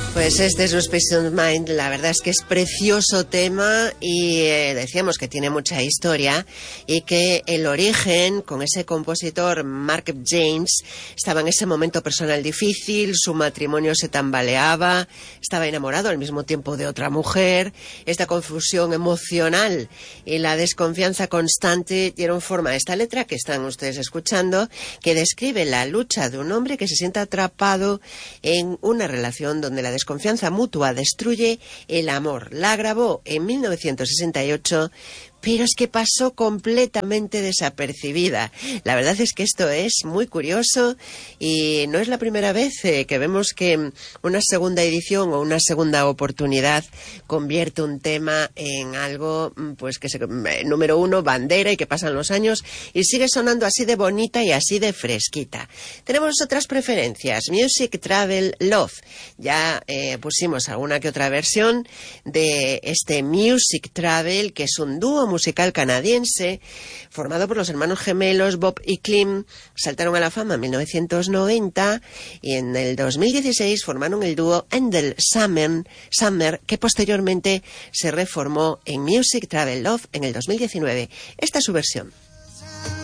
Pues este Suspicious Mind, la verdad es que es precioso tema y decíamos que tiene mucha historia y que el origen con ese compositor Mark James estaba en ese momento personal difícil, su matrimonio se tambaleaba, estaba enamorado al mismo tiempo de otra mujer, esta confusión emocional y la desconfianza constante dieron forma a esta letra que están ustedes escuchando, que describe la lucha de un hombre que se siente atrapado en una relación donde la desconfianza mutua destruye el amor. La grabó en 1968, pero es que pasó completamente desapercibida. La verdad es que esto es muy curioso y no es la primera vez que vemos que una segunda edición o una segunda oportunidad convierte un tema en algo pues que número uno, bandera, y que pasan los años y sigue sonando así de bonita y así de fresquita. Tenemos otras preferencias. Music Travel Love. Ya pusimos alguna que otra versión de este Music Travel, que es un dúo musical canadiense formado por los hermanos gemelos Bob y Clem. Saltaron a la fama en 1990 y en el 2016 formaron el dúo Endel Summer, que posteriormente se reformó en Music Travel Love en el 2019. Esta es su versión.